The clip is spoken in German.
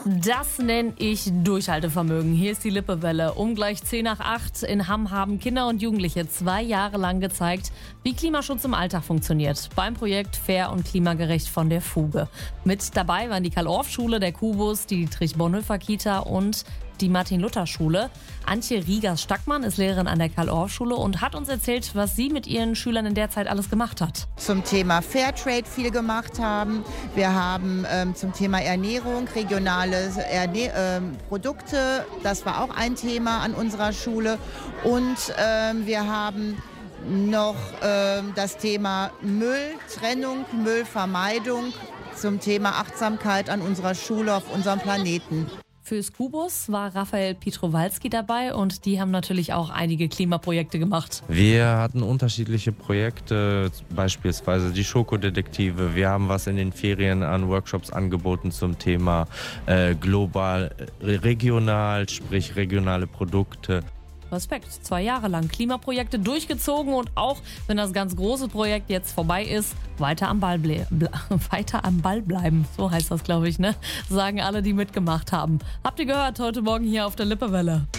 Das nenne ich Durchhaltevermögen. Hier ist die Lippewelle. Um gleich 7:50 in Hamm haben Kinder und Jugendliche 2 Jahre lang gezeigt, wie Klimaschutz im Alltag funktioniert. Beim Projekt Fair und klimagerecht von der Fuge. Mit dabei waren die Karl-Orff-Schule, der Kubus, die Dietrich-Bonhoeffer-Kita und die Martin-Luther-Schule. Antje Riegers-Stackmann ist Lehrerin an der Karl-Orff-Schule und hat uns erzählt, was sie mit ihren Schülern in der Zeit alles gemacht hat. Zum Thema Fairtrade viel gemacht haben. Wir haben zum Thema Ernährung, regionale Produkte, das war auch ein Thema an unserer Schule. Und wir haben noch das Thema Mülltrennung, Müllvermeidung zum Thema Achtsamkeit an unserer Schule auf unserem Planeten. Fürs Kubus war Raphael Pietrowalski dabei und die haben natürlich auch einige Klimaprojekte gemacht. Wir hatten unterschiedliche Projekte, beispielsweise die Schokodetektive. Wir haben was in den Ferien an Workshops angeboten zum Thema global, regional, sprich regionale Produkte. Respekt, 2 Jahre lang Klimaprojekte durchgezogen und auch wenn das ganz große Projekt jetzt vorbei ist, weiter am Ball bleiben. So heißt das, glaube ich, ne? Sagen alle, die mitgemacht haben. Habt ihr gehört heute Morgen hier auf der Lippewelle.